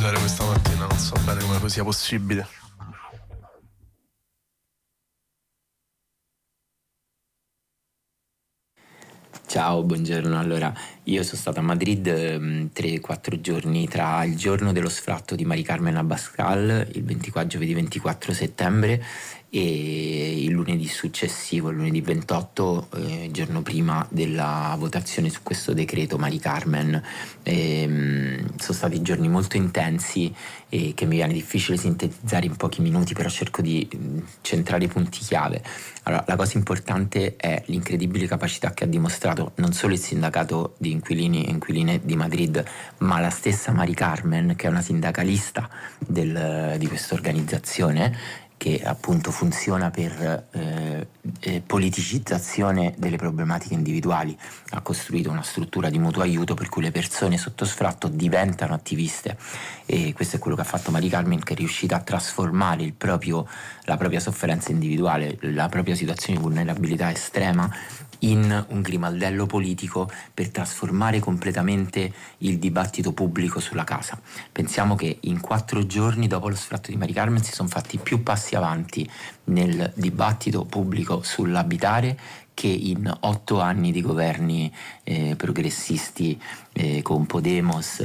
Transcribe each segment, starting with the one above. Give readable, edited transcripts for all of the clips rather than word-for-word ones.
piacere questa mattina, non so bene come sia possibile. Ciao, buongiorno. Allora, io sono stato a Madrid 3-4 giorni tra il giorno dello sfratto di Mari Carmen Abascal, il 24, giovedì 24 settembre, e il lunedì successivo, il lunedì 28, giorno prima della votazione su questo decreto Mari Carmen. Sono stati giorni molto intensi e che mi viene difficile sintetizzare in pochi minuti, però cerco di centrare i punti chiave. Allora, la cosa importante è l'incredibile capacità che ha dimostrato non solo il sindacato di inquilini e inquiline di Madrid, ma la stessa Mari Carmen, che è una sindacalista di questa organizzazione, che appunto funziona per politicizzazione delle problematiche individuali. Ha costruito una struttura di mutuo aiuto per cui le persone sotto sfratto diventano attiviste, e questo è quello che ha fatto Mari Carmen, che è riuscita a trasformare la propria sofferenza individuale, la propria situazione di vulnerabilità estrema in un grimaldello politico per trasformare completamente il dibattito pubblico sulla casa. Pensiamo che in 4 giorni dopo lo sfratto di Mari Carmen si sono fatti più passi avanti nel dibattito pubblico sull'abitare che in 8 anni di governi progressisti con Podemos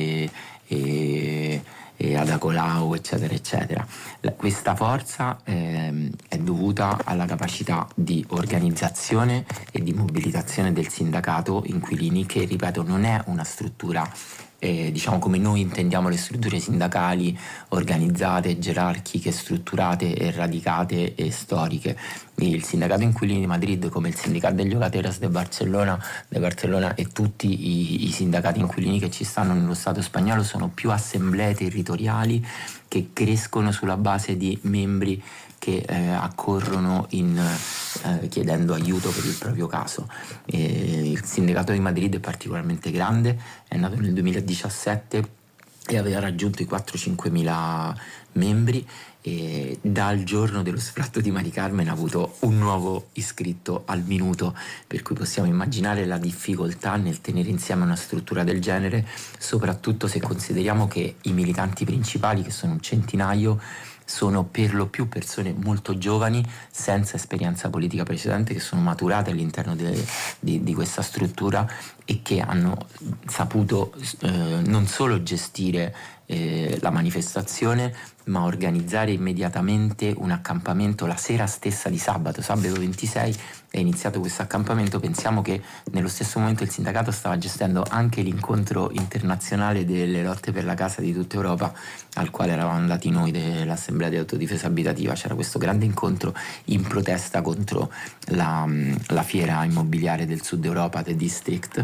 e Ada Colau, eccetera eccetera. Questa forza è dovuta alla capacità di organizzazione e di mobilitazione del sindacato inquilini, che, ripeto, non è una struttura diciamo come noi intendiamo le strutture sindacali, organizzate, gerarchiche, strutturate e radicate e storiche. Il sindacato inquilini di Madrid, come il sindacato degli Llogateras de Barcellona e tutti i sindacati inquilini che ci stanno nello Stato spagnolo, sono più assemblee territoriali che crescono sulla base di membri che accorrono chiedendo aiuto per il proprio caso. Il sindacato di Madrid è particolarmente grande, è nato nel 2017 e aveva raggiunto i 4-5 mila membri, e dal giorno dello sfratto di Mari Carmen ha avuto un nuovo iscritto al minuto, per cui possiamo immaginare la difficoltà nel tenere insieme una struttura del genere, soprattutto se consideriamo che i militanti principali, che sono un centinaio, sono per lo più persone molto giovani, senza esperienza politica precedente, che sono maturate all'interno di questa struttura e che hanno saputo non solo gestire la manifestazione, ma organizzare immediatamente un accampamento la sera stessa di sabato 26 è iniziato questo accampamento. Pensiamo che nello stesso momento il sindacato stava gestendo anche l'incontro internazionale delle lotte per la casa di tutta Europa, al quale eravamo andati noi dell'Assemblea di Autodifesa Abitativa. C'era questo grande incontro in protesta contro la fiera immobiliare del Sud Europa, The District,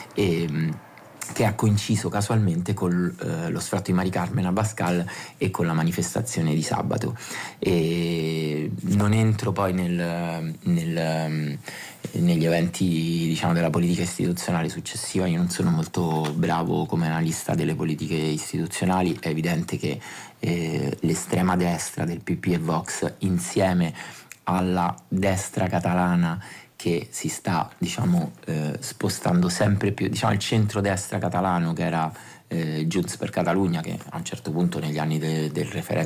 che ha coinciso casualmente con lo sfratto di Mari Carmen Abascal e con la manifestazione di sabato. E non entro poi negli eventi, diciamo, della politica istituzionale successiva. Io non sono molto bravo come analista delle politiche istituzionali. È evidente che l'estrema destra del PP e Vox, insieme alla destra catalana che si sta, diciamo, spostando sempre più, diciamo, il centrodestra catalano, che era Junts per Catalunya, che a un certo punto negli anni del referendum